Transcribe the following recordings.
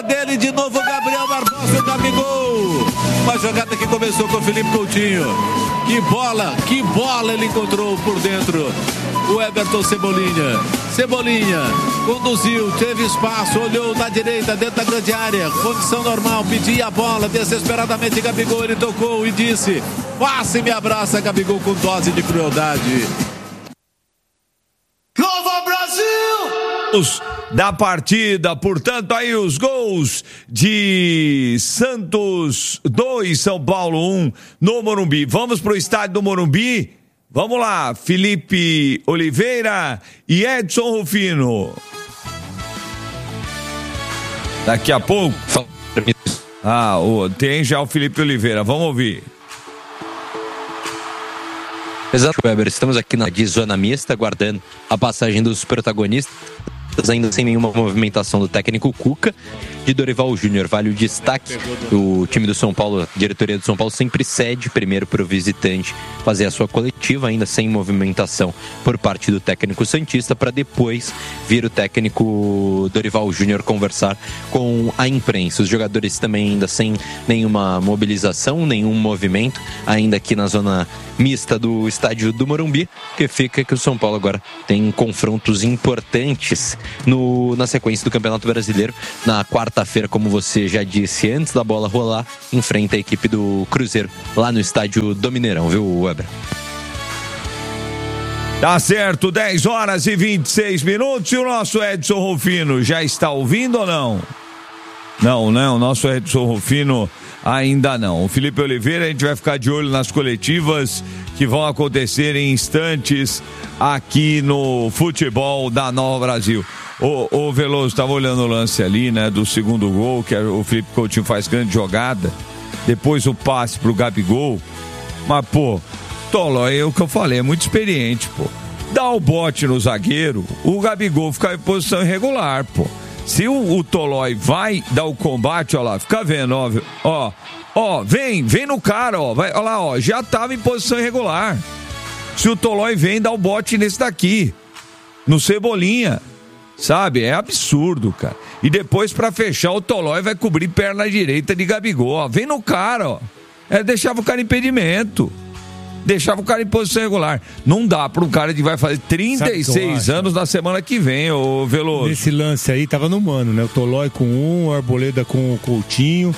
dele de novo, Gabriel Barbosa, o Gabigol. Uma jogada que começou com o Felipe Coutinho. Que bola ele encontrou por dentro. O Everton Cebolinha conduziu, teve espaço, olhou na direita, dentro da grande área, condição normal, pedia a bola, desesperadamente Gabigol, ele tocou e disse: passe e me abraça, Gabigol, com dose de crueldade. Nova Brasil! Da partida, portanto, aí os gols de Santos 2, São Paulo 1 no Morumbi. Vamos pro estádio do Morumbi. Vamos lá, Felipe Oliveira e Edson Rufino. Daqui a pouco. Tem já o Felipe Oliveira, vamos ouvir. Exato, Weber, estamos aqui na zona mista, aguardando a passagem dos protagonistas, ainda sem nenhuma movimentação do técnico Cuca. De Dorival Júnior, vale o destaque. O time do São Paulo, a diretoria do São Paulo, sempre cede primeiro para o visitante fazer a sua coletiva, ainda sem movimentação por parte do técnico santista, para depois vir o técnico Dorival Júnior conversar com a imprensa. Os jogadores também ainda sem nenhuma mobilização, nenhum movimento, ainda aqui na zona mista do estádio do Morumbi, que fica que o São Paulo agora tem confrontos importantes na sequência do Campeonato Brasileiro. Na quarta-feira, como você já disse, antes da bola rolar, enfrenta a equipe do Cruzeiro lá no estádio do Mineirão, viu, Weber? Tá certo, 10h26. E o nosso Edson Rufino já está ouvindo ou não? Não, o nosso Edson Rufino ainda não. O Felipe Oliveira, a gente vai ficar de olho nas coletivas que vão acontecer em instantes aqui no futebol da Nova Brasil. O Veloso estava olhando o lance ali, né, do segundo gol, que o Felipe Coutinho faz grande jogada, depois o passe pro Gabigol, mas pô, Tolói, é o que eu falei, é muito experiente, pô. Dá o bote no zagueiro, o Gabigol fica em posição irregular, pô. Se o Tolói vai dar o combate, ó lá, fica vendo, ó, vem no cara, ó, vai, ó lá, ó, já tava em posição irregular. Se o Tolói vem, dá o bote nesse daqui, no Cebolinha, sabe? É absurdo, cara. E depois, pra fechar, o Tolói vai cobrir perna direita de Gabigol, ó, vem no cara, ó. Deixava o cara em impedimento. Deixava o cara em posição regular. Não dá para um cara que vai fazer 36 anos na semana que vem, ô Veloso. Nesse lance aí, tava no mano, né? O Tolói com um, o Arboleda com o Coutinho.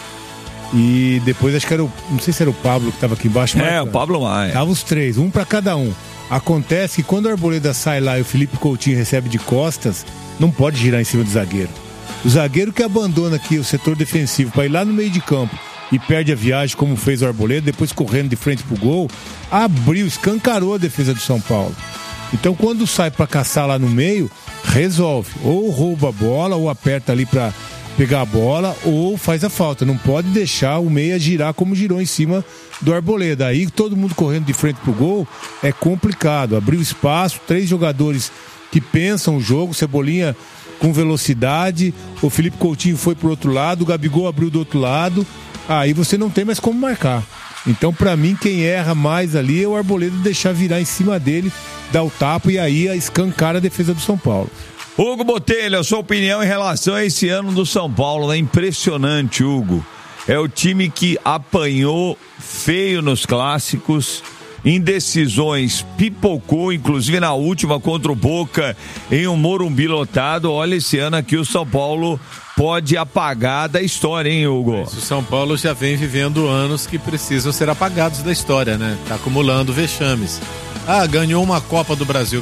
E depois acho que era não sei se era o Pablo que tava aqui embaixo. O Pablo Maia. Tava os três, um para cada um. Acontece que quando o Arboleda sai lá e o Felipe Coutinho recebe de costas, não pode girar em cima do zagueiro. O zagueiro que abandona aqui o setor defensivo para ir lá no meio de campo e perde a viagem, como fez o Arboleda, depois correndo de frente pro gol, escancarou a defesa do São Paulo. Então quando sai para caçar lá no meio, resolve, ou rouba a bola, ou aperta ali para pegar a bola, ou faz a falta. Não pode deixar o meia girar como girou em cima do Arboleda. Aí todo mundo correndo de frente pro gol é complicado. Abriu espaço, 3 jogadores que pensam o jogo, Cebolinha com velocidade, o Felipe Coutinho foi pro outro lado, o Gabigol abriu do outro lado. Aí você não tem mais como marcar. Então, pra mim, quem erra mais ali é o Arboleda, deixar virar em cima dele, dar o tapa e aí escancar a defesa do São Paulo. Hugo Botelho, a sua opinião em relação a esse ano do São Paulo? É impressionante, Hugo. É o time que apanhou feio nos clássicos, indecisões, pipocou, inclusive na última contra o Boca, em um Morumbi lotado. Olha, esse ano aqui o São Paulo pode apagar da história, hein, Hugo? Mas o São Paulo já vem vivendo anos que precisam ser apagados da história, né? Tá acumulando vexames. Ganhou uma Copa do Brasil.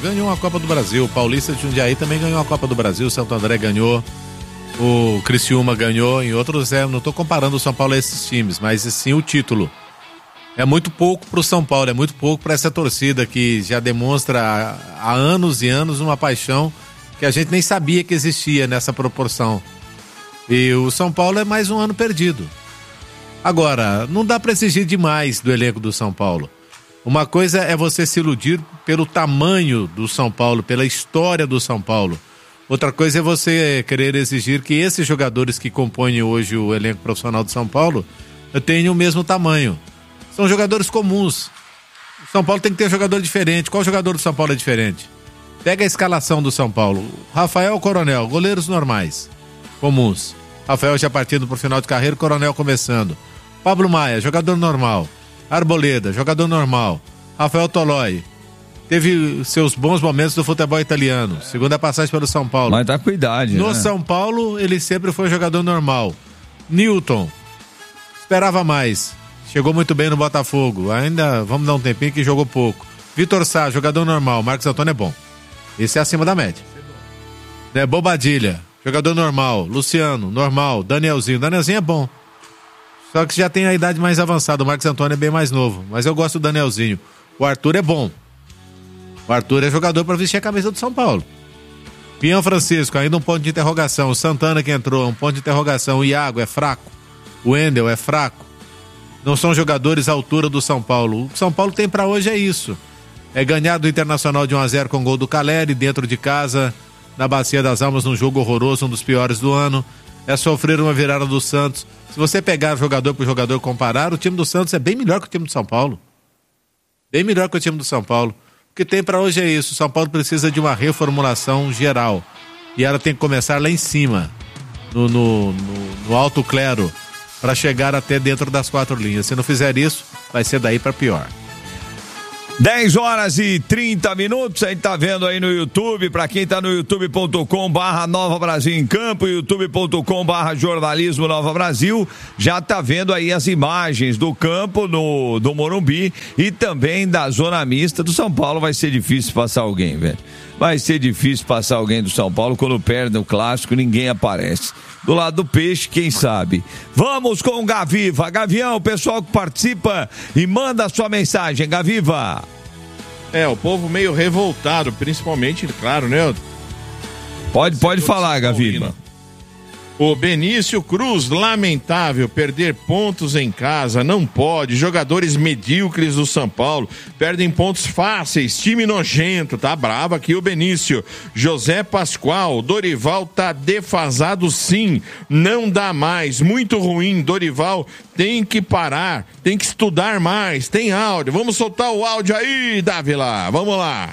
O Paulista de Jundiaí também ganhou uma Copa do Brasil. O Santo André ganhou. O Criciúma ganhou. Em outros, não tô comparando o São Paulo a esses times, mas sim o título. É muito pouco pro São Paulo, é muito pouco para essa torcida que já demonstra há anos e anos uma paixão que a gente nem sabia que existia nessa proporção. E o São Paulo é mais um ano perdido. Agora, não dá para exigir demais do elenco do São Paulo. Uma coisa é você se iludir pelo tamanho do São Paulo, pela história do São Paulo. Outra coisa é você querer exigir que esses jogadores que compõem hoje o elenco profissional do São Paulo tenham o mesmo tamanho. São jogadores comuns. O São Paulo tem que ter um jogador diferente. Qual jogador do São Paulo é diferente? Pega a escalação do São Paulo. Rafael Coronel, goleiros normais, comuns. Rafael já partindo pro final de carreira, Coronel começando. Pablo Maia, jogador normal. Arboleda, jogador normal. Rafael Tolói, teve seus bons momentos do futebol italiano. Segunda passagem pelo São Paulo. Mas tá com idade, No né? São Paulo, ele sempre foi jogador normal. Newton, esperava mais. Chegou muito bem no Botafogo. Ainda, vamos dar um tempinho que jogou pouco. Vitor Sá, jogador normal. Marcos Antônio é bom. Esse é acima da média. Bobadilha, jogador normal. Luciano, normal. Danielzinho é bom. Só que já tem a idade mais avançada. O Marcos Antônio é bem mais novo. Mas eu gosto do Danielzinho. O Arthur é bom. O Arthur é jogador para vestir a camisa do São Paulo. Pinhão Francisco, ainda um ponto de interrogação. O Santana que entrou, um ponto de interrogação. O Iago é fraco. O Wendel é fraco. Não são jogadores à altura do São Paulo. O que São Paulo tem para hoje é isso. É ganhar do Internacional de 1-0 com gol do Caleri, dentro de casa, na Bacia das Almas, num jogo horroroso, um dos piores do ano. É sofrer uma virada do Santos. Se você pegar jogador por jogador e comparar, o time do Santos é bem melhor que o time do São Paulo. Bem melhor que o time do São Paulo. O que tem para hoje é isso. O São Paulo precisa de uma reformulação geral. E ela tem que começar lá em cima, no alto clero, para chegar até dentro das 4 linhas. Se não fizer isso, vai ser daí para pior. 10h30. A gente tá vendo aí no YouTube, pra quem tá no youtube.com/Nova Brasil em Campo, youtube.com/Jornalismo Nova Brasil, já tá vendo aí as imagens do campo do Morumbi e também da zona mista do São Paulo. Vai ser difícil passar alguém, velho. Vai ser difícil passar alguém do São Paulo. Quando perde o clássico, ninguém aparece. Do lado do Peixe, quem sabe? Vamos com o Gaviva. Gavião, o pessoal que participa e manda a sua mensagem. Gaviva. O povo meio revoltado, principalmente, claro, né? Pode falar, Gaviva. O Benício Cruz, lamentável, perder pontos em casa, não pode. Jogadores medíocres do São Paulo perdem pontos fáceis, time nojento, tá bravo aqui o Benício. José Pascoal, Dorival tá defasado sim, não dá mais, muito ruim, Dorival tem que parar, tem que estudar mais, tem áudio, vamos soltar o áudio aí, Dávila, vamos lá.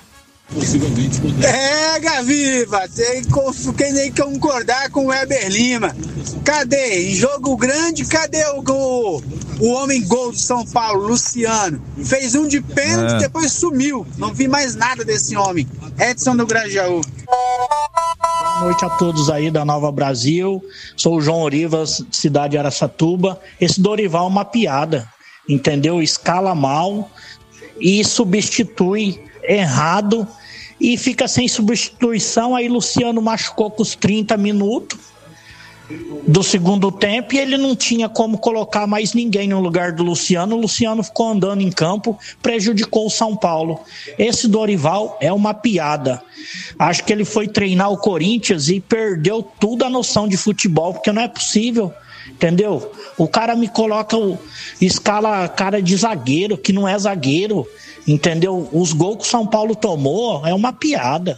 Gaviva, tem que concordar com o Weber Lima. Cadê? Em jogo grande, cadê o homem gol do São Paulo, Luciano? Fez um de pênalti, depois sumiu. Não vi mais nada desse homem. Edson do Grajaú. Boa noite a todos aí da Nova Brasil. Sou o João Orivas, cidade de Araçatuba. Esse Dorival é uma piada, entendeu? Escala mal e substitui errado e fica sem substituição. Aí Luciano machucou com os 30 minutos do segundo tempo e ele não tinha como colocar mais ninguém no lugar do Luciano. O Luciano ficou andando em campo, prejudicou o São Paulo. Esse Dorival é uma piada. Acho que ele foi treinar o Corinthians e perdeu tudo a noção de futebol, porque não é possível, entendeu? O cara me coloca, escala cara de zagueiro, que não é zagueiro, entendeu? Os gols que o São Paulo tomou é uma piada.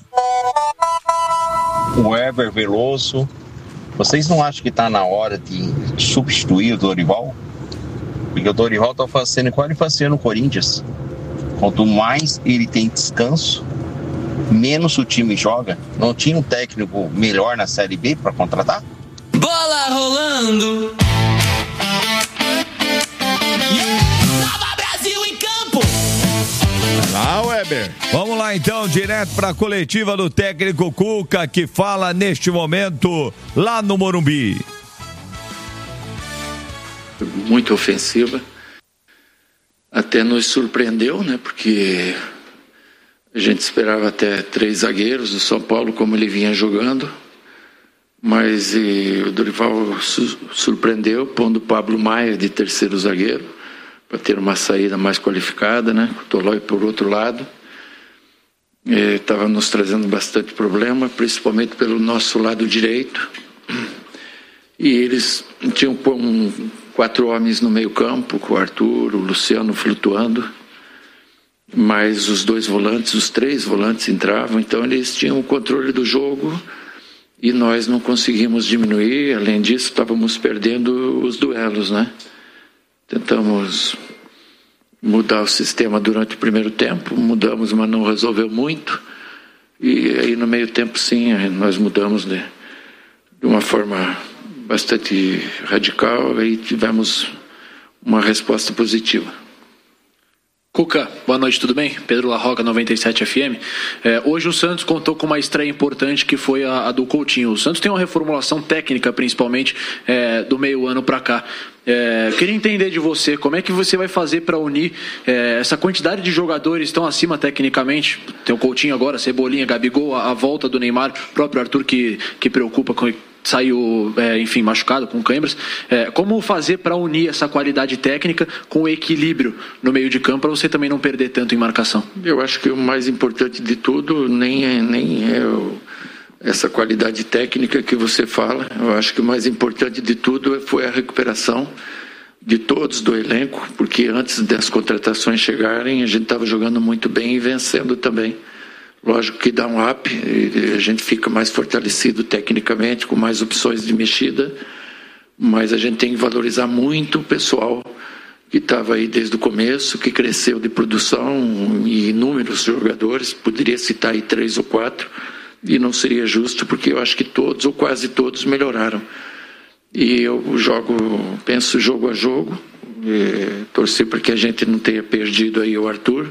O Weber Veloso, vocês não acham que está na hora de substituir o Dorival? Porque o Dorival está fazendo igual ele fazia no Corinthians. Quanto mais ele tem descanso, menos o time joga. Não tinha um técnico melhor na Série B para contratar? Bola rolando. Nova Brasil em campo. Lá, Weber. Vamos lá então, direto para a coletiva do técnico Cuca, que fala neste momento lá no Morumbi. Muito ofensiva. Até nos surpreendeu, né? Porque a gente esperava até 3 zagueiros do São Paulo, como ele vinha jogando. Mas o Dorival surpreendeu, pondo o Pablo Maia de terceiro zagueiro, para ter uma saída mais qualificada, né? O Tolói por outro lado. Estava nos trazendo bastante problema, principalmente pelo nosso lado direito. E eles tinham 4 homens no meio campo, com o Arthur, o Luciano flutuando. Mas os 2 volantes, os 3 volantes entravam, então eles tinham o controle do jogo e nós não conseguimos diminuir. Além disso, estávamos perdendo os duelos, né? Tentamos mudar o sistema durante o primeiro tempo, mudamos, mas não resolveu muito. E aí no meio tempo, sim, nós mudamos de uma forma bastante radical e tivemos uma resposta positiva. Cuca, boa noite, tudo bem? Pedro Larroca, 97 FM. Hoje o Santos contou com uma estreia importante que foi a do Coutinho. O Santos tem uma reformulação técnica, principalmente, do meio ano para cá. Queria entender de você, como é que você vai fazer para unir essa quantidade de jogadores tão acima tecnicamente? Tem o Coutinho agora, Cebolinha, Gabigol, a volta do Neymar, o próprio Arthur que preocupa com... saiu, enfim, machucado, com câimbras. Como fazer para unir essa qualidade técnica com o equilíbrio no meio de campo, para você também não perder tanto em marcação? Eu acho que o mais importante de tudo nem é essa qualidade técnica que você fala. Eu acho que o mais importante de tudo foi a recuperação de todos do elenco, porque antes das contratações chegarem, a gente estava jogando muito bem e vencendo também. Lógico que dá um up, a gente fica mais fortalecido tecnicamente, com mais opções de mexida, mas a gente tem que valorizar muito o pessoal que estava aí desde o começo, que cresceu de produção, e inúmeros jogadores, poderia citar aí 3 ou 4, e não seria justo, porque eu acho que todos ou quase todos melhoraram. E eu penso jogo a jogo, torcer para que a gente não tenha perdido aí o Arthur.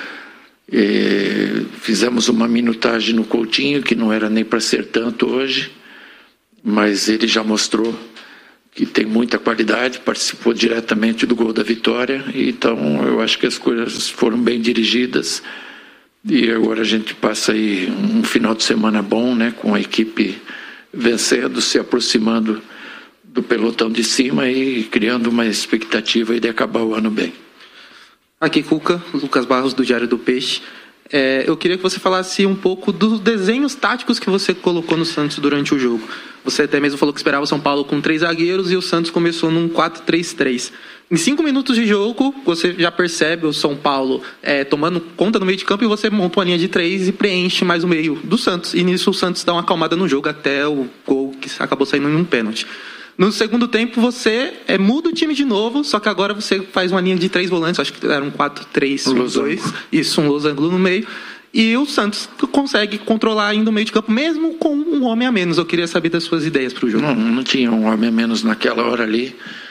Fizemos uma minutagem no Coutinho, que não era nem para ser tanto hoje, mas ele já mostrou que tem muita qualidade, participou diretamente do gol da vitória, então eu acho que as coisas foram bem dirigidas e agora a gente passa aí um final de semana bom, né, com a equipe vencendo, se aproximando do pelotão de cima e criando uma expectativa de acabar o ano bem. Aqui, Cuca, Lucas Barros, do Diário do Peixe. Eu queria que você falasse um pouco dos desenhos táticos que você colocou no Santos durante o jogo. Você até mesmo falou que esperava o São Paulo com 3 zagueiros e o Santos começou num 4-3-3. Em 5 minutos de jogo, você já percebe o São Paulo tomando conta no meio de campo e você monta uma linha de 3 e preenche mais o meio do Santos. E nisso o Santos dá uma acalmada no jogo até o gol que acabou saindo em um pênalti. No segundo tempo, você muda o time de novo, só que agora você faz uma linha de 3 volantes, acho que era um 4-3-1-2, isso, um losango no meio, e o Santos consegue controlar ainda o meio de campo, mesmo com um homem a menos. Eu queria saber das suas ideias para o jogo. Não tinha um homem a menos naquela hora ali.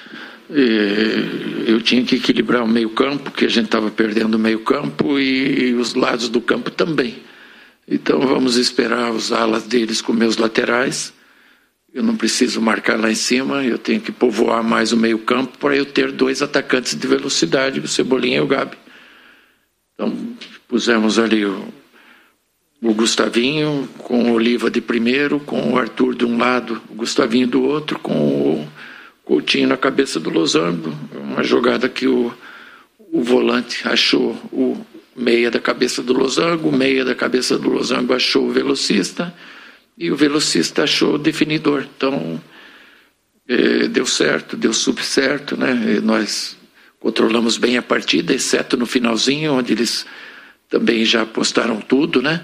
Eu tinha que equilibrar o meio campo, porque a gente estava perdendo o meio campo, e os lados do campo também. Então vamos esperar os alas deles com meus laterais. Eu não preciso marcar lá em cima, eu tenho que povoar mais o meio campo para eu ter 2 atacantes de velocidade, o Cebolinha e o Gabi. Então pusemos ali o Gustavinho com o Oliva de primeiro, com o Arthur de um lado, o Gustavinho do outro, com o Coutinho na cabeça do losango. Uma jogada que o volante achou o meia da cabeça do losango, o meia da cabeça do losango achou o velocista, e o velocista achou o definidor. Então deu certo, deu super certo, né? Nós controlamos bem a partida, exceto no finalzinho, onde eles também já apostaram tudo, né?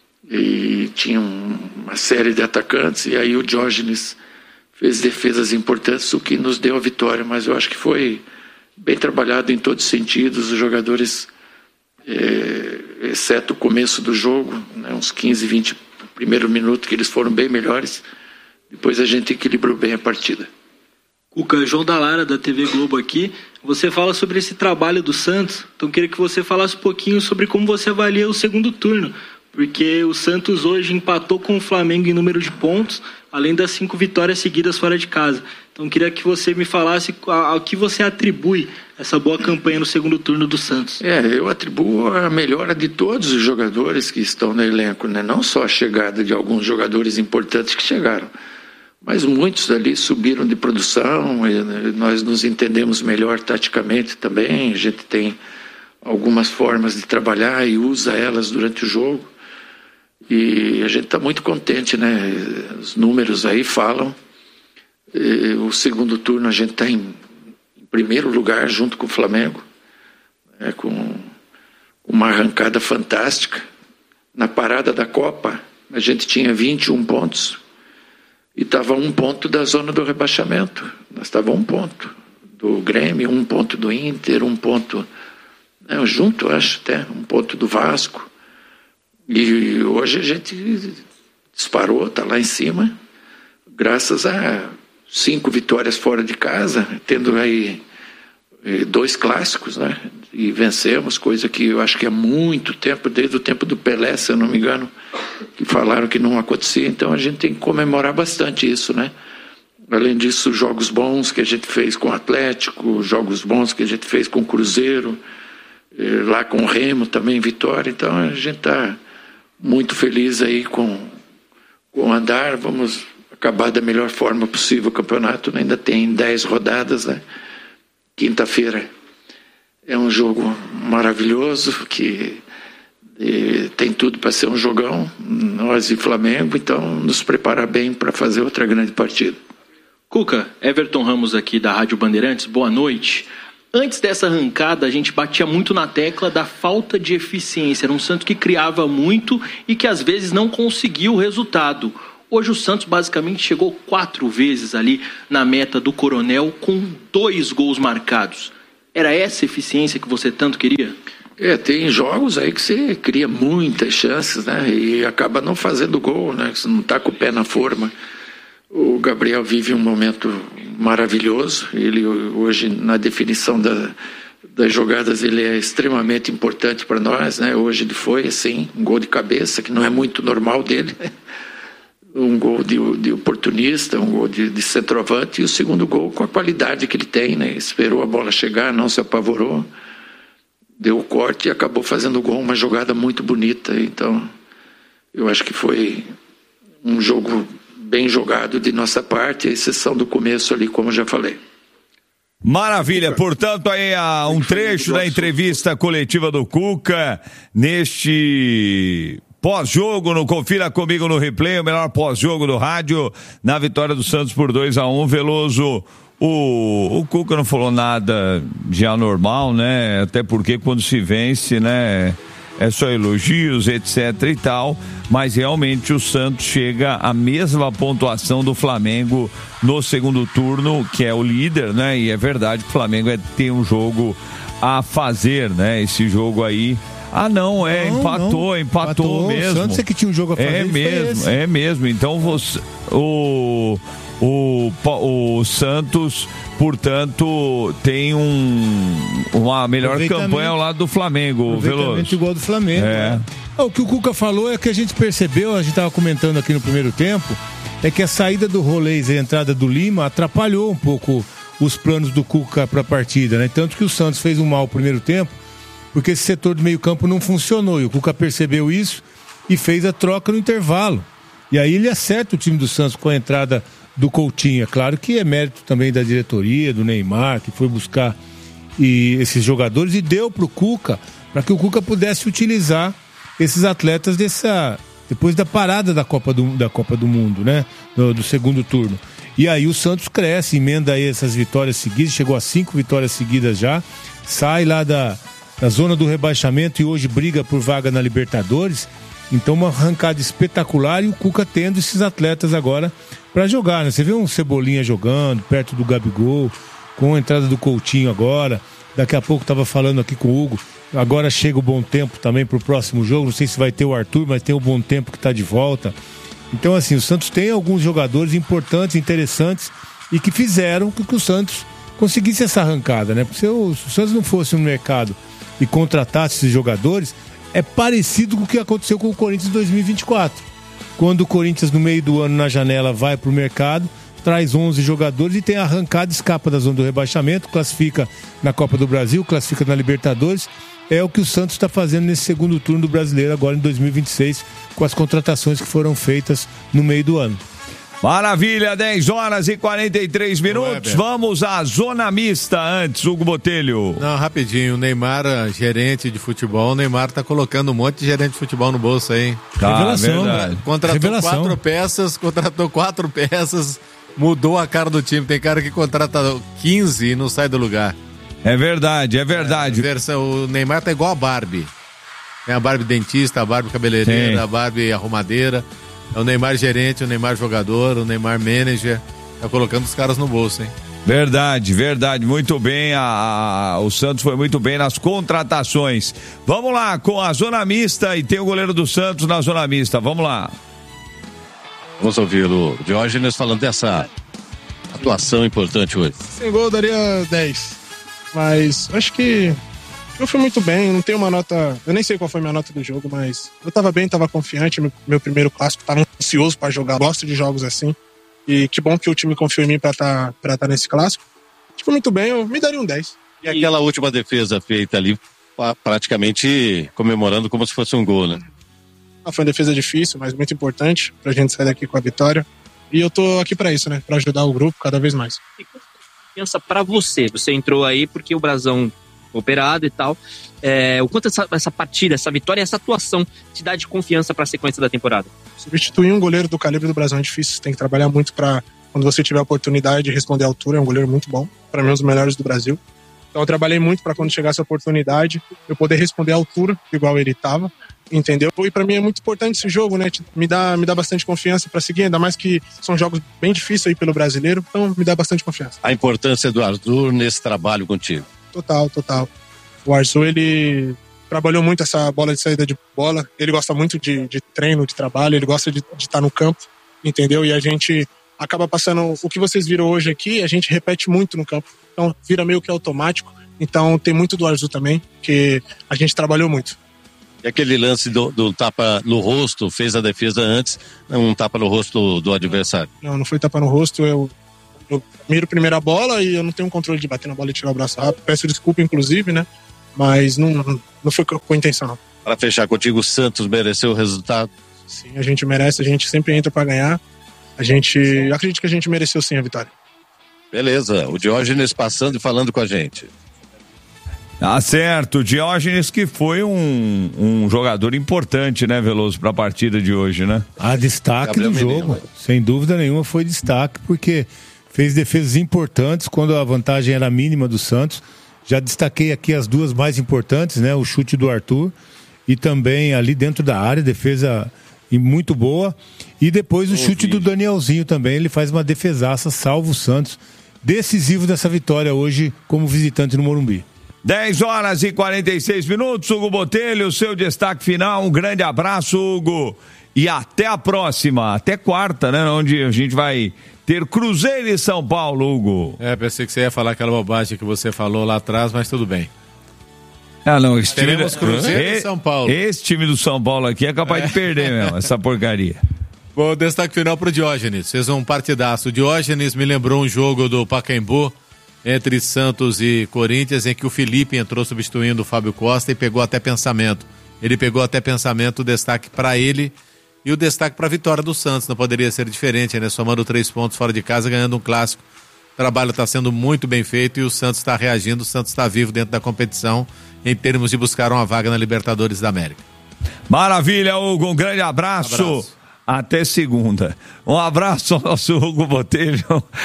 E tinham uma série de atacantes, e aí o Diógenes fez defesas importantes, o que nos deu a vitória. Mas eu acho que foi bem trabalhado em todos os sentidos. Os jogadores, exceto o começo do jogo, né, uns 15, 20 primeiro minuto, que eles foram bem melhores. Depois a gente equilibrou bem a partida. Cuca, João Dallara, da TV Globo aqui. Você fala sobre esse trabalho do Santos, então queria que você falasse um pouquinho sobre como você avalia o segundo turno, porque o Santos hoje empatou com o Flamengo em número de pontos, além das 5 vitórias seguidas fora de casa. Então queria que você me falasse ao que você atribui essa boa campanha no segundo turno do Santos. Eu atribuo a melhora de todos os jogadores que estão no elenco, né? Não só a chegada de alguns jogadores importantes que chegaram, mas muitos ali subiram de produção, nós nos entendemos melhor taticamente também, a gente tem algumas formas de trabalhar e usa elas durante o jogo, e a gente está muito contente, né? Os números aí falam. O segundo turno a gente está em primeiro lugar junto com o Flamengo, né? Com uma arrancada fantástica. Na parada da Copa a gente tinha 21 pontos e estava 1 ponto da zona do rebaixamento. Nós estávamos 1 ponto do Grêmio, 1 ponto do Inter, 1 ponto, junto, acho até, 1 ponto do Vasco. E hoje a gente disparou, está lá em cima, graças a 5 vitórias fora de casa, tendo aí 2 clássicos, né? E vencemos, coisa que eu acho que há muito tempo, desde o tempo do Pelé, se eu não me engano, que falaram que não acontecia. Então a gente tem que comemorar bastante isso, né? Além disso, jogos bons que a gente fez com o Atlético, jogos bons que a gente fez com o Cruzeiro, lá com o Remo também, vitória. Então a gente está muito feliz aí com o andar. Vamos acabar da melhor forma possível o campeonato, né? Ainda tem 10 rodadas, né? Quinta-feira é um jogo maravilhoso que tem tudo para ser um jogão, nós e Flamengo, então nos preparar bem para fazer outra grande partida. Cuca, Everton Ramos aqui da Rádio Bandeirantes, boa noite. Antes dessa arrancada, a gente batia muito na tecla da falta de eficiência. Era um Santos que criava muito e que às vezes não conseguia o resultado. Hoje o Santos basicamente chegou 4 vezes ali na meta do Coronel com 2 gols marcados. Era essa eficiência que você tanto queria? Tem jogos aí que você cria muitas chances, né? E acaba não fazendo gol, né? Você não está com o pé na forma. O Gabriel vive um momento maravilhoso. Ele hoje, na definição das jogadas, ele é extremamente importante para nós, né? Hoje ele foi, assim, um gol de cabeça, que não é muito normal dele. Um gol de oportunista, um gol de centroavante, e o segundo gol com a qualidade que ele tem, né? Esperou a bola chegar, não se apavorou, deu o corte e acabou fazendo o gol, uma jogada muito bonita. Então, eu acho que foi um jogo bem jogado de nossa parte, a exceção do começo ali, como eu já falei. Maravilha, portanto aí há um trecho da entrevista coletiva do Cuca neste pós-jogo, no Confira Comigo no Replay, o melhor pós-jogo do rádio, na vitória do Santos por 2-1, Veloso. O Cuca não falou nada de anormal, né? Até porque quando se vence, né? É só elogios, etc e tal, mas realmente o Santos chega à mesma pontuação do Flamengo no segundo turno, que é o líder, né? E é verdade que o Flamengo tem um jogo a fazer, né? Esse jogo aí. Ah, não, empatou mesmo. O Santos é que tinha um jogo a fazer. É mesmo. Então o Santos, portanto, tem uma melhor campanha ao lado do Flamengo, Veloso. Igual do Flamengo. O que o Cuca falou é que a gente percebeu, a gente estava comentando aqui no primeiro tempo, é que a saída do Rolês e a entrada do Lima atrapalhou um pouco os planos do Cuca para a partida, né? Tanto que o Santos fez um mau primeiro tempo, porque esse setor do meio campo não funcionou, e o Cuca percebeu isso e fez a troca no intervalo. E aí ele acerta o time do Santos com a entrada do Coutinho. É claro que é mérito também da diretoria, do Neymar, que foi buscar esses jogadores e deu pro Cuca, para que o Cuca pudesse utilizar esses atletas depois da parada da Copa do Mundo, né? Do segundo turno. E aí o Santos cresce, emenda aí essas vitórias seguidas, chegou a 5 vitórias seguidas já, sai lá da zona do rebaixamento e hoje briga por vaga na Libertadores. Então uma arrancada espetacular, e o Cuca tendo esses atletas agora para jogar, né? Você vê um Cebolinha jogando perto do Gabigol, com a entrada do Coutinho agora, daqui a pouco estava falando aqui com o Hugo, agora chega o Bom Tempo também pro próximo jogo, não sei se vai ter o Arthur, mas tem o Bom Tempo que está de volta. Então assim, o Santos tem alguns jogadores importantes, interessantes, e que fizeram com que o Santos conseguisse essa arrancada, né? Porque se o Santos não fosse no mercado e contratasse esses jogadores, é parecido com o que aconteceu com o Corinthians em 2024. Quando o Corinthians, no meio do ano, na janela, vai para o mercado, traz 11 jogadores e tem a arrancada, escapa da zona do rebaixamento, classifica na Copa do Brasil, classifica na Libertadores. É o que o Santos está fazendo nesse segundo turno do Brasileiro, agora em 2026, com as contratações que foram feitas no meio do ano. Maravilha, 10h43. Vamos à zona mista antes, Hugo Botelho. Não, rapidinho, o Neymar, gerente de futebol, o Neymar tá colocando um monte de gerente de futebol no bolso aí. Revelação, verdade. Contratou 4 peças, mudou a cara do time. Tem cara que contrata 15 e não sai do lugar. É verdade. O Neymar tá igual a Barbie. Tem a Barbie dentista, a Barbie cabeleireira, sim, a Barbie arrumadeira. É o Neymar gerente, o Neymar jogador, o Neymar manager. Tá colocando os caras no bolso, hein? Verdade. Muito bem. O Santos foi muito bem nas contratações. Vamos lá com a zona mista, e tem o goleiro do Santos na zona mista. Vamos lá. Vamos ouvir o Diógenes falando dessa atuação importante hoje? Sem gol eu daria 10. Mas acho que eu fui muito bem, não tenho uma nota. Eu nem sei qual foi a minha nota do jogo, mas eu tava bem, tava confiante. Meu primeiro clássico, tava ansioso pra jogar. Gosto de jogos assim. E que bom que o time confiou em mim pra tá nesse clássico. Fui muito bem, eu me daria um 10. E aquela última defesa feita ali, praticamente comemorando como se fosse um gol, né? Foi uma defesa difícil, mas muito importante pra gente sair daqui com a vitória. E eu tô aqui pra isso, né? Pra ajudar o grupo cada vez mais. E quanto confiança pra você? Você entrou aí porque o Brasão operado e tal. O quanto essa partida, essa vitória e essa atuação te dá de confiança pra sequência da temporada? Substituir um goleiro do calibre do Brasão é difícil. Você tem que trabalhar muito pra, quando você tiver a oportunidade de responder à altura. É um goleiro muito bom. Pra mim, um dos melhores do Brasil. Então eu trabalhei muito pra quando chegasse a oportunidade eu poder responder à altura, igual ele tava. Entendeu? E pra mim é muito importante esse jogo, né? Me dá bastante confiança pra seguir, ainda mais que são jogos bem difíceis aí pelo brasileiro, então me dá bastante confiança. A importância do Arthur nesse trabalho contigo? Total. O Arthur, ele trabalhou muito essa bola de saída de bola, ele gosta muito de treino, de trabalho, ele gosta de estar no campo, entendeu? E a gente acaba passando, o que vocês viram hoje aqui, a gente repete muito no campo, então vira meio que automático, então tem muito do Arthur também, que a gente trabalhou muito. E aquele lance do tapa no rosto, fez a defesa antes, um tapa no rosto do adversário? Não foi tapa no rosto, eu miro primeiro a bola e eu não tenho controle de bater na bola e tirar o braço rápido. Peço desculpa, inclusive, né? Mas não foi com intenção, não. Para fechar contigo, o Santos mereceu o resultado? Sim, a gente merece, a gente sempre entra para ganhar. Acredito que a gente mereceu sim a vitória. Beleza, o Diógenes passando e falando com a gente. Tá certo, o Diógenes que foi um jogador importante, né, Veloso, para a partida de hoje, né? Destaque no jogo, sem dúvida nenhuma foi destaque, porque fez defesas importantes quando a vantagem era mínima do Santos. Já destaquei aqui as duas mais importantes, né? O chute do Arthur e também ali dentro da área, defesa muito boa. E depois o chute do Danielzinho também, ele faz uma defesaça, salva o Santos. Decisivo dessa vitória hoje como visitante no Morumbi. 10h46, Hugo Botelho, seu destaque final, um grande abraço, Hugo, e até a próxima, até quarta, né, onde a gente vai ter Cruzeiro e São Paulo, Hugo. Pensei que você ia falar aquela bobagem que você falou lá atrás, mas tudo bem. Não, teremos Cruzeiro e São Paulo. Esse time do São Paulo aqui é capaz de perder mesmo, essa porcaria. Bom, destaque final pro Diógenes, fez um partidaço. O Diógenes me lembrou um jogo do Pacaembu, entre Santos e Corinthians, em que o Felipe entrou substituindo o Fábio Costa e pegou até pensamento. Ele pegou até pensamento, o destaque para ele e o destaque para a vitória do Santos. Não poderia ser diferente, né? Somando 3 pontos fora de casa, ganhando um clássico. O trabalho está sendo muito bem feito e o Santos está reagindo, o Santos está vivo dentro da competição em termos de buscar uma vaga na Libertadores da América. Maravilha, Hugo, um grande abraço. Até segunda. Um abraço ao nosso Hugo Botelho,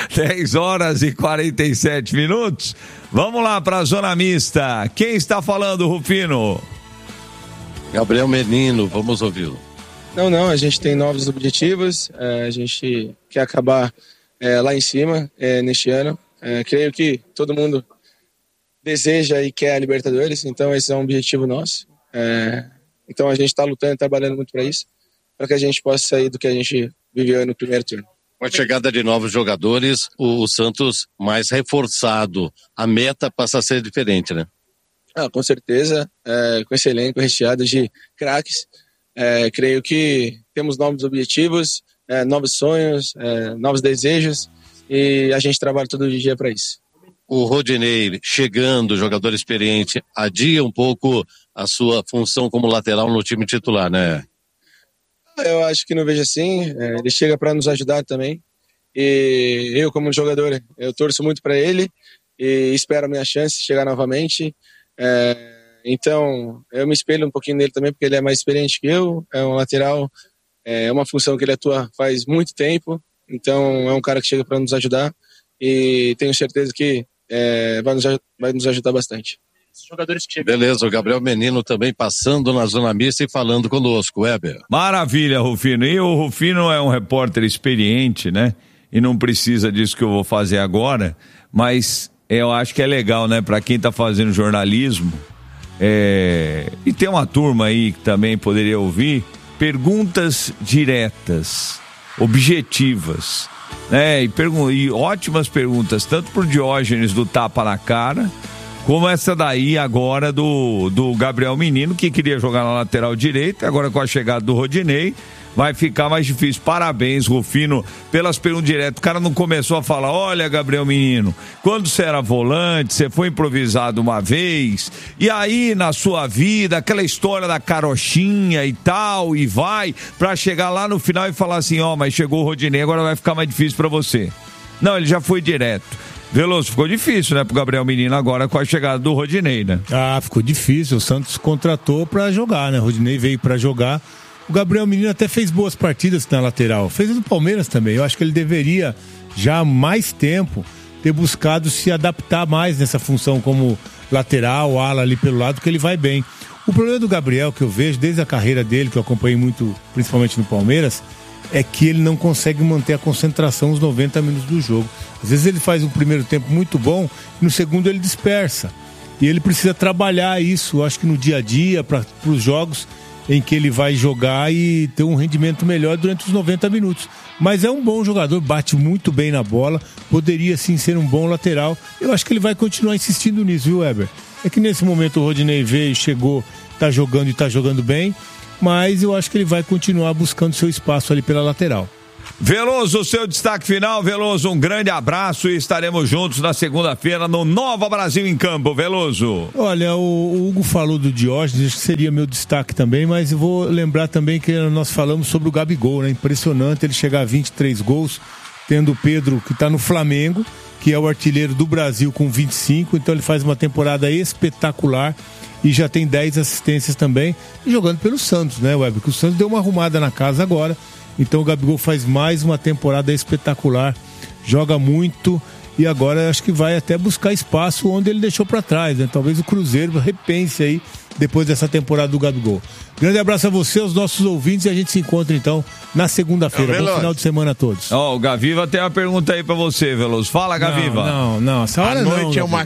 10h47. Vamos lá para a zona mista. Quem está falando, Rufino? Gabriel Menino, vamos ouvi-lo. Não, a gente tem novos objetivos, a gente quer acabar lá em cima neste ano. Creio que todo mundo deseja e quer a Libertadores, então esse é um objetivo nosso. Então a gente está lutando, trabalhando muito para isso, para que a gente possa sair do que a gente viveu no primeiro turno. Com a chegada de novos jogadores, o Santos mais reforçado, a meta passa a ser diferente, né? Com certeza, com esse elenco recheado de craques, creio que temos novos objetivos, novos sonhos, novos desejos e a gente trabalha todo dia para isso. O Rodinei chegando, jogador experiente, adia um pouco a sua função como lateral no time titular, né? Eu acho que não vejo assim, ele chega para nos ajudar também e eu como jogador, eu torço muito para ele e espero a minha chance de chegar novamente, então eu me espelho um pouquinho nele também porque ele é mais experiente que eu, é um lateral, é uma função que ele atua faz muito tempo, então é um cara que chega para nos ajudar e tenho certeza que vai nos ajudar bastante. Jogadores que chegam. Beleza, o Gabriel Menino também passando na zona mista e falando conosco, Weber. Maravilha, Rufino. E o Rufino é um repórter experiente, né? E não precisa disso que eu vou fazer agora, mas eu acho que é legal, né? Para quem tá fazendo jornalismo, e tem uma turma aí que também poderia ouvir, perguntas diretas, objetivas. E ótimas perguntas, tanto pro Diógenes do tapa na cara, como essa daí agora do Gabriel Menino, que queria jogar na lateral direita, agora com a chegada do Rodinei, vai ficar mais difícil. Parabéns, Rufino, pelas perguntas diretas. O cara não começou a falar, olha, Gabriel Menino, quando você era volante, você foi improvisado uma vez, e aí na sua vida, aquela história da carochinha e tal, e vai, pra chegar lá no final e falar assim, mas chegou o Rodinei, agora vai ficar mais difícil pra você. Não, ele já foi direto. Veloso, ficou difícil, né, pro Gabriel Menino agora com a chegada do Rodinei, né? Ficou difícil, o Santos contratou pra jogar, né, o Rodinei veio pra jogar. O Gabriel Menino até fez boas partidas na lateral, fez no Palmeiras também. Eu acho que ele deveria já há mais tempo ter buscado se adaptar mais nessa função como lateral, ala ali pelo lado, que ele vai bem. O problema do Gabriel, que eu vejo desde a carreira dele, que eu acompanhei muito, principalmente no Palmeiras, é que ele não consegue manter a concentração os 90 minutos do jogo. Às vezes ele faz um primeiro tempo muito bom, no segundo ele dispersa. E ele precisa trabalhar isso, eu acho que no dia a dia, para os jogos em que ele vai jogar e ter um rendimento melhor durante os 90 minutos. Mas é um bom jogador, bate muito bem na bola, poderia sim ser um bom lateral. Eu acho que ele vai continuar insistindo nisso, viu, Weber? É que nesse momento o Rodinei veio, chegou, tá jogando e tá jogando bem, mas eu acho que ele vai continuar buscando seu espaço ali pela lateral. Veloso, seu destaque final. Veloso, um grande abraço e estaremos juntos na segunda-feira no Nova Brasil em Campo. Veloso. Olha, o Hugo falou do Diógenes, acho que seria meu destaque também, mas eu vou lembrar também que nós falamos sobre o Gabigol, né? Impressionante ele chegar a 23 gols, tendo o Pedro, que está no Flamengo, que é o artilheiro do Brasil com 25, então ele faz uma temporada espetacular e já tem 10 assistências também, e jogando pelo Santos, né, Weber? Porque o Santos deu uma arrumada na casa agora. Então o Gabigol faz mais uma temporada espetacular, joga muito e agora acho que vai até buscar espaço onde ele deixou para trás, né? Talvez o Cruzeiro repense aí depois dessa temporada do Gabigol. Grande abraço a você, aos nossos ouvintes, e a gente se encontra então na segunda-feira. Bom final de semana a todos. O Gaviva tem uma pergunta aí para você, Veloso. Fala, Gaviva. Não, essa hora não.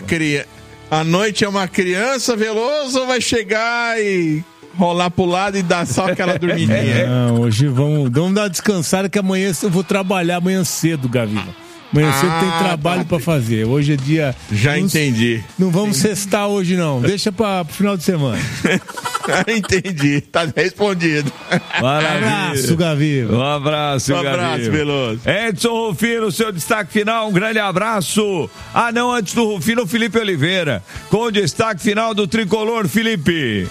A noite é uma criança, Veloso, vai chegar e rolar pro lado e dar só aquela dormidinha. Não, hoje vamos dar uma descansada, que amanhã eu vou trabalhar amanhã cedo, Gaviva. Amanhã cedo tem trabalho pra fazer. Hoje é dia... Entendi. Não vamos sextar hoje, não. Deixa pro final de semana. Entendi. Tá respondido. Maravilha. Abraço, Gaviva. Um abraço, Gaviva. Um abraço, Veloso. Edson Rufino, seu destaque final, um grande abraço. Não, antes do Rufino, o Felipe Oliveira. Com o destaque final do Tricolor, Felipe.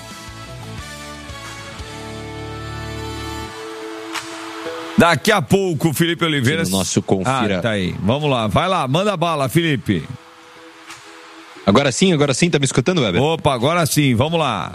Daqui a pouco, Felipe Oliveira. Sim, o nosso confira. Tá aí. Vamos lá, vai lá, manda bala, Felipe. Agora sim, tá me escutando, Weber? Opa, agora sim, vamos lá.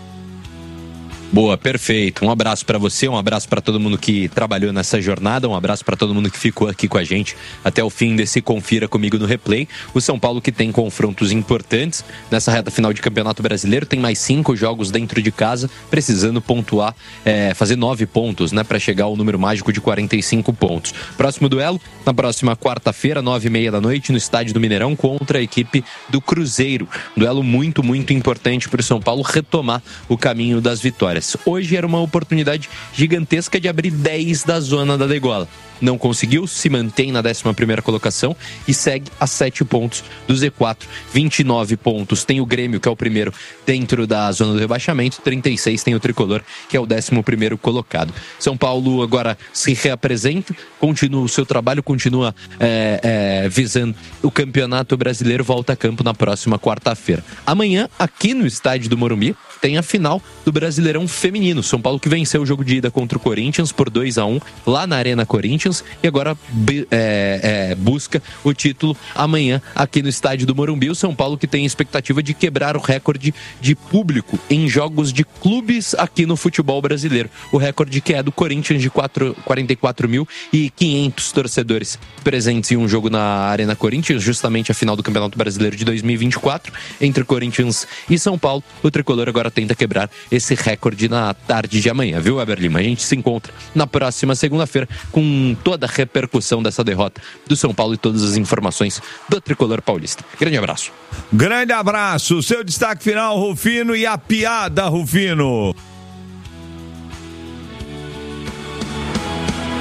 Boa, perfeito. Um abraço para você, um abraço para todo mundo que trabalhou nessa jornada, um abraço para todo mundo que ficou aqui com a gente até o fim desse Confira Comigo no Replay. O São Paulo, que tem confrontos importantes nessa reta final de Campeonato Brasileiro, tem mais 5 jogos dentro de casa, precisando pontuar, fazer 9 pontos, né, para chegar ao número mágico de 45 pontos. Próximo duelo, na próxima quarta-feira, 9h30 da noite, no estádio do Mineirão, contra a equipe do Cruzeiro. Duelo muito, muito importante para o São Paulo retomar o caminho das vitórias. Hoje era uma oportunidade gigantesca de abrir 10 da zona da degola. Não conseguiu, se mantém na 11ª colocação e segue a 7 pontos do Z4. 29 pontos tem o Grêmio, que é o primeiro dentro da zona do rebaixamento. 36 tem o Tricolor, que é o 11º colocado. São Paulo agora se reapresenta, continua o seu trabalho, continua visando o Campeonato Brasileiro, volta a campo na próxima quarta-feira. Amanhã, aqui no estádio do Morumbi, tem a final do Brasileirão Feminino. São Paulo que venceu o jogo de ida contra o Corinthians por 2-1 lá na Arena Corinthians e agora busca o título amanhã aqui no estádio do Morumbi. O São Paulo que tem expectativa de quebrar o recorde de público em jogos de clubes aqui no futebol brasileiro. O recorde que é do Corinthians de 44.500 torcedores presentes em um jogo na Arena Corinthians, justamente a final do Campeonato Brasileiro de 2024 entre Corinthians e São Paulo. O Tricolor agora tenta quebrar esse recorde na tarde de amanhã, viu, Weber Lima? A gente se encontra na próxima segunda-feira com toda a repercussão dessa derrota do São Paulo e todas as informações do Tricolor paulista. Grande abraço. Grande abraço. Seu destaque final, Rufino, e a piada, Rufino.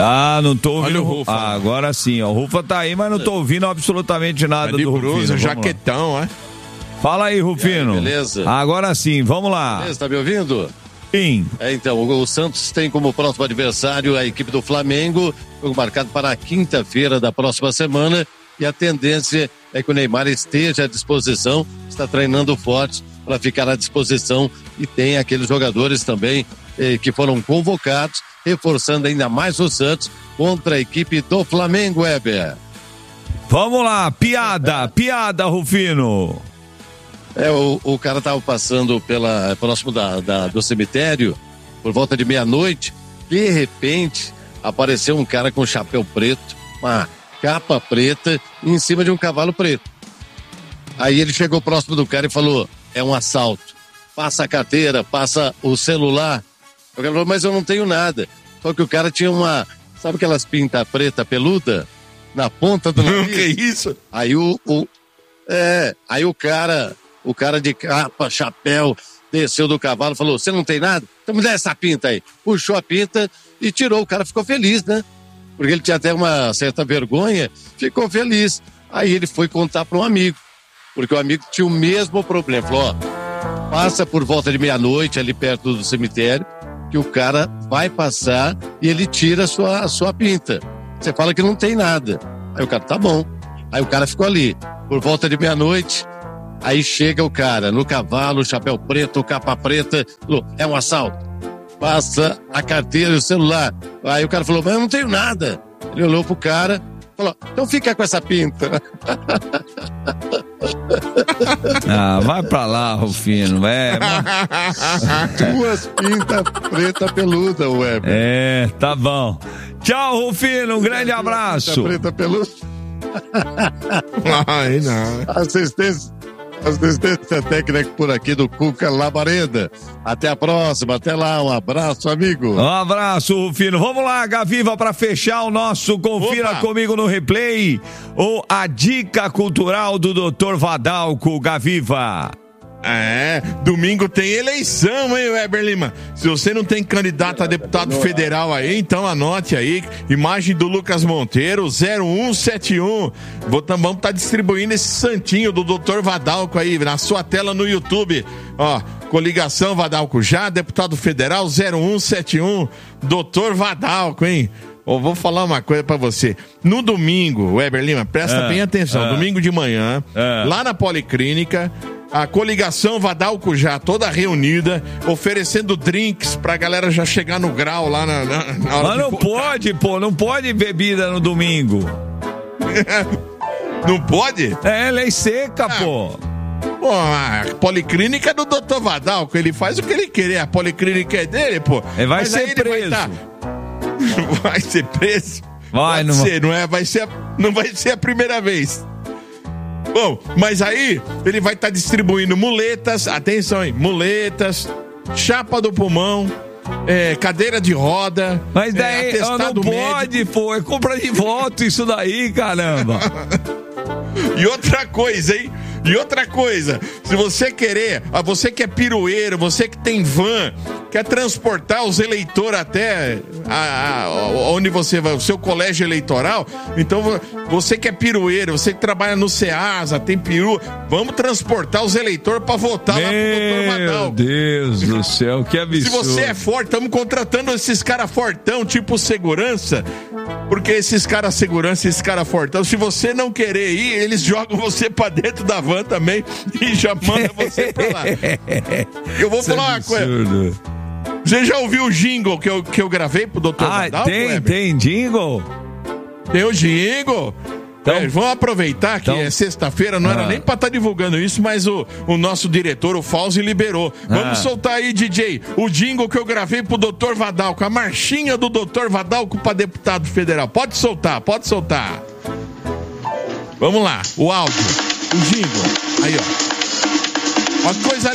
Ah, não tô ouvindo. Olha o Rufa. Agora sim, ó. O Rufa tá aí, mas não tô ouvindo absolutamente nada do Rufino. Brusa, jaquetão, é? Fala aí, Rufino. E aí, beleza? Agora sim, vamos lá. Beleza, tá me ouvindo? Sim. Então, o Santos tem como próximo adversário a equipe do Flamengo, jogo marcado para a quinta-feira da próxima semana, e a tendência é que o Neymar esteja à disposição, está treinando forte para ficar à disposição, e tem aqueles jogadores também que foram convocados, reforçando ainda mais o Santos contra a equipe do Flamengo, Weber. Vamos lá, piada, Rufino. O cara tava passando próximo do cemitério, por volta de meia-noite, de repente apareceu um cara com chapéu preto, uma capa preta, em cima de um cavalo preto. Aí ele chegou próximo do cara e falou, é um assalto, passa a carteira, passa o celular. O cara falou, mas eu não tenho nada. Só que o cara tinha sabe aquelas pintas preta peluda? Na ponta do nariz? Que isso? Aí aí o cara de capa, chapéu, desceu do cavalo e falou, você não tem nada? Então me dá essa pinta aí. Puxou a pinta e tirou. O cara ficou feliz, né? Porque ele tinha até uma certa vergonha, ficou feliz. Aí ele foi contar para um amigo, porque o amigo tinha o mesmo problema. Falou, ó, passa por volta de meia-noite ali perto do cemitério, que o cara vai passar e ele tira a sua pinta. Você fala que não tem nada. Aí o cara, tá bom. Aí o cara ficou ali, por volta de meia-noite. Aí chega o cara no cavalo, chapéu preto, capa preta, falou, é um assalto. Passa a carteira e o celular. Aí o cara falou, mas eu não tenho nada. Ele olhou pro cara, falou, então fica com essa pinta. Ah, vai pra lá, Rufino. Duas pintas preta peluda, Weber. Tá bom. Tchau, Rufino, um grande abraço. Preta peluda. Ai, não. Assistência técnica por aqui do Cuca Labareda. Até a próxima, até lá, um abraço, amigo. Um abraço, Rufino. Vamos lá, Gaviva, para fechar o nosso Confira Comigo no Replay, a dica cultural do Dr. Vadalco, Gaviva. Domingo tem eleição, hein, Weber Lima? Se você não tem candidato a deputado federal aí, então anote aí, imagem do Lucas Monteiro, 0171. Vamos estar distribuindo esse santinho do Dr. Vadalco aí, na sua tela no YouTube. Ó, coligação Vadalco já, deputado federal, 0171, Dr. Vadalco, hein? Eu vou falar uma coisa pra você. No domingo, Weber Lima, presta bem atenção, domingo de manhã, lá na Policlínica, a coligação Vadalco já toda reunida, oferecendo drinks pra galera já chegar no grau lá na hora. Mas não pode, não pode bebida no domingo. Não pode? Lei seca, pô. Pô, a Policlínica é do Dr. Vadalco, ele faz o que ele querer, a Policlínica é dele, pô. Vai ser preso. Vai ser preso? Vai, não ser, não é? Não vai ser a primeira vez. Bom, mas aí ele vai estar distribuindo muletas, atenção, hein? Muletas, chapa do pulmão, cadeira de roda. Mas daí não pode, pô, é compra de voto isso daí, caramba. E outra coisa, hein? E outra coisa, se você querer, você que é pirueiro, você que tem van, quer transportar os eleitores até onde você vai, o seu colégio eleitoral, então você que é pirueiro, você que trabalha no Ceasa, tem peru, vamos transportar os eleitores para votar lá pro Dr. Vadalco. Meu Deus do céu, que absurdo. Se você é forte, estamos contratando esses caras fortão, tipo segurança, porque esses caras segurança, esses caras fortão, se você não querer ir, eles jogam você para dentro da van também e já manda você pra lá. Eu vou falar uma coisa. Você já ouviu o jingle que eu gravei pro Dr. Vadalco? Tem jingle? Tem o jingle. Então, vamos aproveitar que é sexta-feira, não era nem pra estar divulgando isso, mas o nosso diretor, o Fauzi, liberou. Vamos soltar aí, DJ, o jingle que eu gravei pro Dr. Vadalco, a marchinha do Dr. Vadalco pra deputado federal. Pode soltar. Vamos lá, o áudio, o jingle. Aí, ó. Uma coisa